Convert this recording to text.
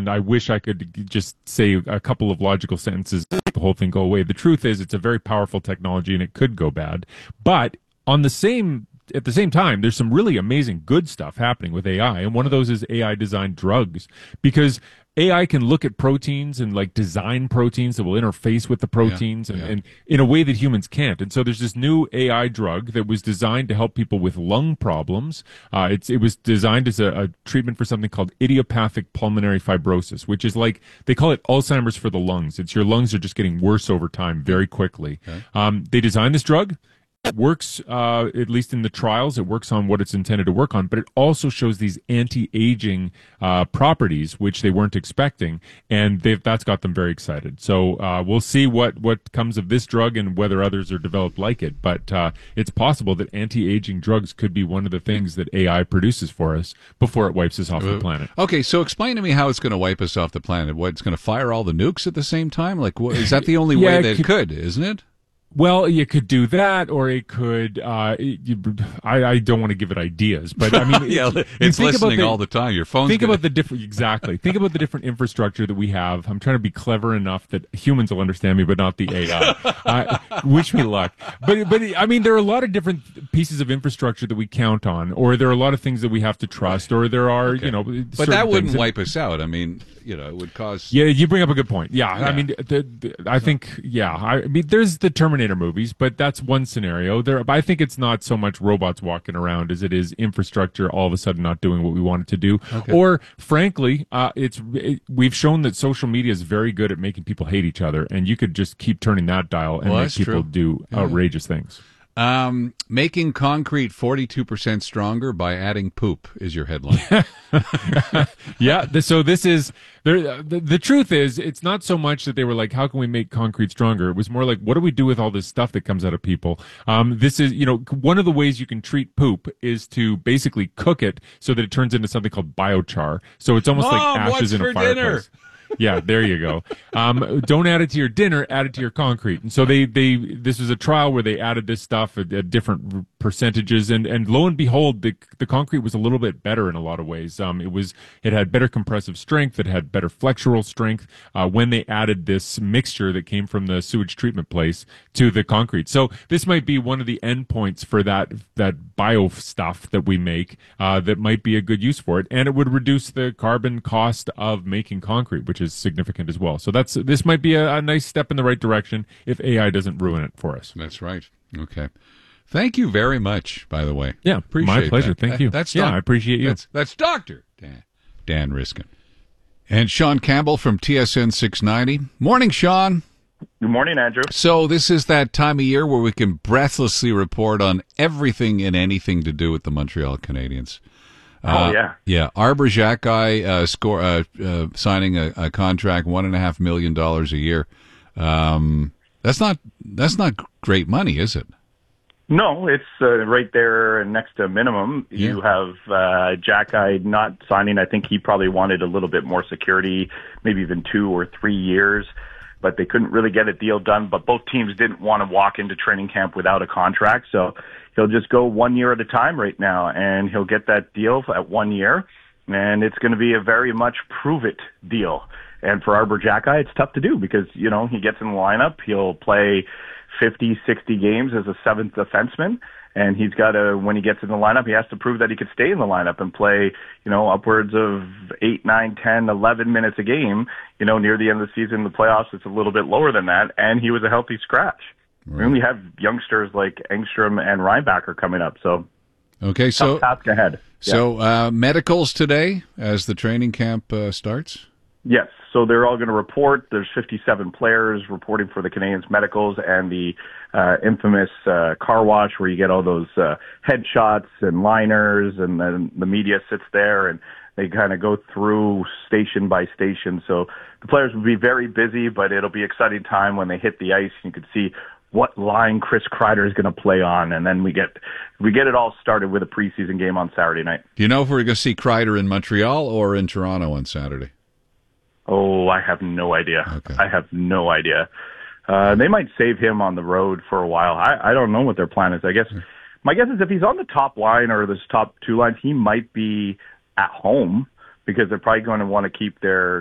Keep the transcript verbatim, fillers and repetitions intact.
and I wish I could just say a couple of logical sentences to make the whole thing go away. The truth is, it's a very powerful technology, and it could go bad. But on the same at the same time, there's some really amazing good stuff happening with A I, and one of those is A I-designed drugs, because A I can look at proteins and like design proteins that will interface with the proteins yeah, and, yeah. and in a way that humans can't. And so there's this new A I drug that was designed to help people with lung problems. Uh, it's it was designed as a, a treatment for something called idiopathic pulmonary fibrosis, which is like they call it Alzheimer's for the lungs. It's your lungs are just getting worse over time very quickly. Okay. Um, they designed this drug. It works, uh, at least in the trials, it works on what it's intended to work on, but it also shows these anti-aging uh, properties, which they weren't expecting, and they've, that's got them very excited. So uh, we'll see what, what comes of this drug and whether others are developed like it, but uh, it's possible that anti-aging drugs could be one of the things that A I produces for us before it wipes us off the planet. Okay, so explain to me how it's going to wipe us off the planet. What, it's going to fire all the nukes at the same time? Like, what, is that the only Yeah, way that it it could, isn't it? Well, you could do that, or it could. Uh, you, I, I don't want to give it ideas, but I mean, yeah, you it's think about listening the, all the time. Your phone's think gonna... about the different. Exactly. Think about the different infrastructure that we have. I'm trying to be clever enough that humans will understand me, but not the A I. uh, wish me luck. But but I mean, there are a lot of different pieces of infrastructure that we count on, or there are a lot of things that we have to trust, or there are Okay. you know. But that wouldn't wipe us out. I mean, you know, it would cause. Yeah, you bring up a good point. Yeah, Yeah. I mean, the, the, I think yeah, I, I mean, there's the Terminator movies, but that's one scenario. There, but I think it's not so much robots walking around as it is infrastructure all of a sudden not doing what we want it to do. Okay. Or, frankly, uh, it's it, we've shown that social media is very good at making people hate each other, and you could just keep turning that dial and Well, make that's people true. do Yeah. outrageous things. Um, making concrete forty-two percent stronger by adding poop is your headline. Yeah. th- So this is there. The, the truth is, it's not so much that they were like, "How can we make concrete stronger?" It was more like, "What do we do with all this stuff that comes out of people?" Um, this is, you know, one of the ways you can treat poop is to basically cook it so that it turns into something called biochar. So it's almost Mom, like ashes what's in for a fireplace. dinner? Yeah, there you go. Um, don't add it to your dinner, add it to your concrete. And so they, they, this was a trial where they added this stuff at, at different percentages, and, and lo and behold, the, the concrete was a little bit better in a lot of ways. Um, it was, it had better compressive strength, it had better flexural strength, uh, when they added this mixture that came from the sewage treatment place to the concrete. So this might be one of the endpoints for that, that bio stuff that we make, uh, that might be a good use for it. And it would reduce the carbon cost of making concrete, which is significant as well. So that's this might be a, a nice step in the right direction if A I doesn't ruin it for us. That's right. Okay. Thank you very much, by the way. Yeah, Appreciate my pleasure. that. Thank you. That's yeah, doc- I appreciate you. That's, that's Doctor Dan, Dan Riskin. And Sean Campbell from T S N six ninety. Morning, Sean. Good morning, Andrew. So this is that time of year where we can breathlessly report on everything and anything to do with the Montreal Canadiens. Uh, oh, yeah. Yeah. Arbor Xhekaj uh, score, uh, uh, signing a, a contract, one and a half million dollars a year. Um, that's not that's not great money, is it? No, it's uh, right there next to minimum. Yeah. You have uh, Xhekaj not signing. I think he probably wanted a little bit more security, maybe even two or three years, but they couldn't really get a deal done. But both teams didn't want to walk into training camp without a contract, so he'll just go one year at a time right now, and he'll get that deal at one year, and it's going to be a very much prove-it deal. And for Arbor Xhekaj, it's tough to do because, you know, he gets in the lineup, he'll play fifty, sixty games as a seventh defenseman, and he's got to, when he gets in the lineup, he has to prove that he could stay in the lineup and play, you know, upwards of eight, nine, ten, eleven minutes a game. You know, near the end of the season, the playoffs, it's a little bit lower than that, and he was a healthy scratch. Right. And we have youngsters like Engstrom and Reinbacher coming up, so Okay, so tough task ahead. so uh, medicals today as the training camp uh, starts. Yes, so they're all going to report. There's fifty-seven players reporting for the Canadiens medicals and the uh, infamous uh, car wash where you get all those uh, headshots and liners, and then the media sits there and they kind of go through station by station. So the players will be very busy, but it'll be an exciting time when they hit the ice. You can see what line Chris Kreider is going to play on, and then we get we get it all started with a preseason game on Saturday night. Do you know if we're going to see Kreider in Montreal or in Toronto on Saturday? Oh, I have no idea. Okay. I have no idea. Uh, they might save him on the road for a while. I, I don't know what their plan is. I guess my guess is if he's on the top line or this top two lines, he might be at home because they're probably going to want to keep their